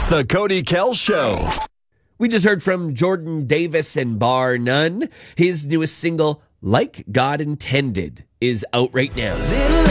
It's the Cody Kell Show. We just heard from Jordan Davis and Bar None. His newest single, Like God Intended, is out right now.